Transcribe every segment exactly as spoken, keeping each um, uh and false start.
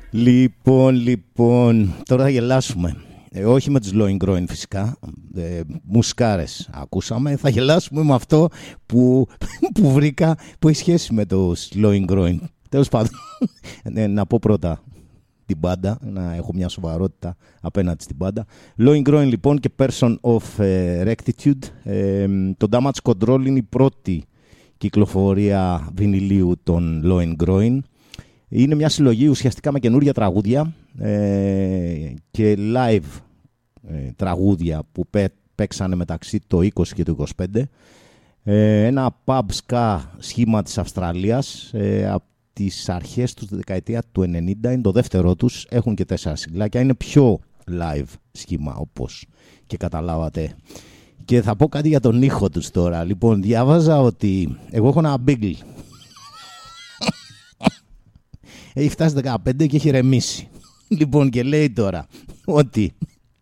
Λοιπόν, λοιπόν, τώρα θα γελάσουμε. Ε, όχι με τους Loin Groin φυσικά, ε, μουσκάρες ακούσαμε. Θα γελάσουμε με αυτό που, που βρήκα, που έχει σχέση με τους Loin Groin. Τέλος πάντων, ε, να πω πρώτα την μπάντα, να έχω μια σοβαρότητα απέναντι στην μπάντα. Loin Groin λοιπόν και Person of uh, Rectitude. Ε, το Damage Control είναι η πρώτη κυκλοφορία βινιλίου των Loin Groin. Είναι μια συλλογή ουσιαστικά με καινούργια τραγούδια ε, και live ε, τραγούδια που πέ, παίξανε μεταξύ το είκοσι και το είκοσι πέντε. Ε, ένα pub ska σχήμα της Αυστραλίας ε, από τις αρχές του δεκαετία του ενενήντα, είναι το δεύτερό τους, έχουν και τέσσερα συγκλάκια, είναι πιο live σχήμα όπως και καταλάβατε. Και θα πω κάτι για τον ήχο τους τώρα. Λοιπόν, διάβαζα ότι εγώ έχω ένα Beagle. Έχει φτάσει δεκαπέντε και έχει ηρεμήσει. Λοιπόν, και λέει τώρα ότι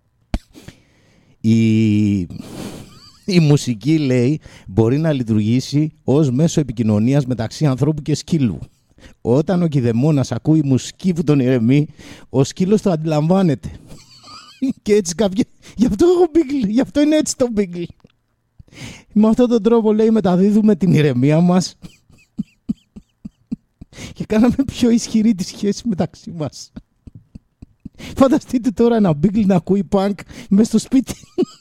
η, η μουσική, λέει, μπορεί να λειτουργήσει ως μέσο επικοινωνίας μεταξύ ανθρώπου και σκύλου. Όταν ο κηδεμόνας ακούει μουσική που τον ηρεμεί, ο σκύλος το αντιλαμβάνεται. Και έτσι κάποια... Γι' αυτό έχω Beagle, γι' αυτό είναι έτσι το Beagle. Με αυτόν τον τρόπο, λέει, μεταδίδουμε την ηρεμία μας και κάναμε πιο ισχυρή τη σχέση μεταξύ μας. Φανταστείτε τώρα ένα Beagle να ακούει punk μες στο σπίτι.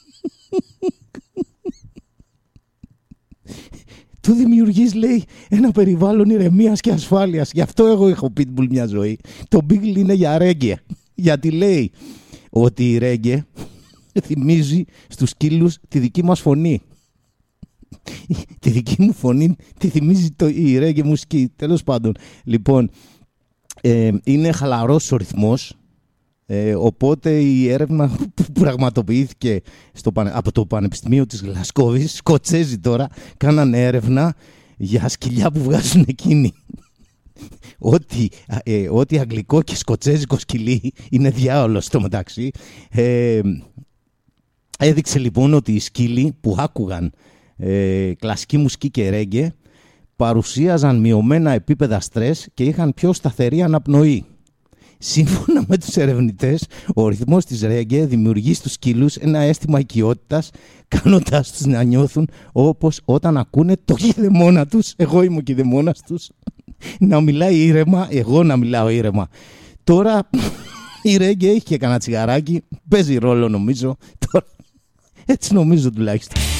Του δημιουργείς, λέει, ένα περιβάλλον ηρεμίας και ασφάλειας. Γι' αυτό εγώ έχω Pitbull μια ζωή. Το Beagle είναι για ρέγγε. Γιατί λέει ότι η ρέγγε θυμίζει στους σκύλους τη δική μας φωνή. Τη δική μου φωνή τη θυμίζει το, η ρέγγε μουσική. Τέλος πάντων, λοιπόν, ε, είναι χαλαρός ο ρυθμός, ε, οπότε η έρευνα που πραγματοποιήθηκε στο, από το Πανεπιστημίο της Γλασκόβης, Σκοτσέζοι τώρα, κάνανε έρευνα για σκυλιά που βγάζουν εκείνοι. Ό,τι, ε, ό,τι αγγλικό και σκοτσέζικο σκυλί είναι διάολο στο μεταξύ. Ε, έδειξε λοιπόν ότι οι σκύλοι που άκουγαν Ε, κλασική μουσική και ρέγγε παρουσίαζαν μειωμένα επίπεδα στρες και είχαν πιο σταθερή αναπνοή. Σύμφωνα με τους ερευνητές, ο ρυθμός της ρέγγε δημιουργεί στους σκύλους ένα αίσθημα οικειότητας, κάνοντάς τους να νιώθουν όπως όταν ακούνε το κηδεμόνα τους, εγώ είμαι ο κηδεμόνας τους, να μιλάει ήρεμα, εγώ να μιλάω ήρεμα. Τώρα η ρέγγε έχει και κανένα τσιγαράκι, παίζει ρόλο νομίζω, τώρα, έτσι νομίζω τουλάχιστον.